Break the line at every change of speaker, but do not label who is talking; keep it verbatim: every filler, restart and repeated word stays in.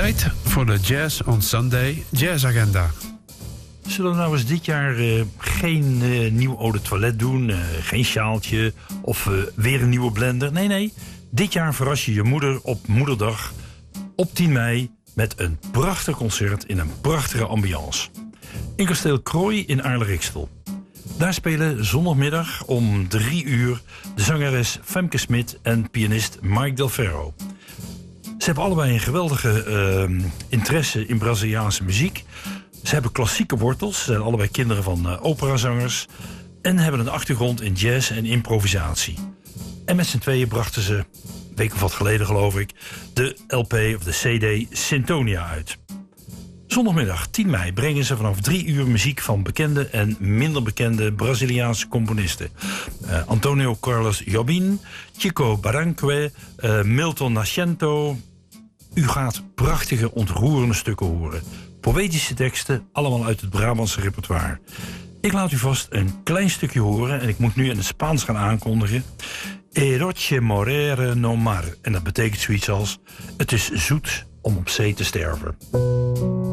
Tijd voor de Jazz on Sunday Jazz Agenda.
Zullen we nou eens dit jaar uh, geen uh, nieuw eau de toilet doen, uh, geen sjaaltje of uh, weer een nieuwe blender? Nee, nee. Dit jaar verras je je moeder op Moederdag op tien mei met een prachtig concert in een prachtige ambiance. In Kasteel Krooi in Aarle-Rikstel. Daar spelen zondagmiddag om drie uur de zangeres Femke Smit en pianist Mike Del Ferro. Ze hebben allebei een geweldige uh, interesse in Braziliaanse muziek. Ze hebben klassieke wortels, ze zijn allebei kinderen van uh, operazangers en hebben een achtergrond in jazz en improvisatie. En met z'n tweeën brachten ze, een week of wat geleden geloof ik, de L P of de C D Sintonia uit. Zondagmiddag tien mei brengen ze vanaf drie uur muziek van bekende en minder bekende Braziliaanse componisten. Uh, Antonio Carlos Jobim, Chico Barranque, uh, Milton Nascimento. U gaat prachtige, ontroerende stukken horen. Poëtische teksten, allemaal uit het Brabantse repertoire. Ik laat u vast een klein stukje horen en ik moet nu in het Spaans gaan aankondigen. Eroche morere no mar. En dat betekent zoiets als: het is zoet om op zee te sterven.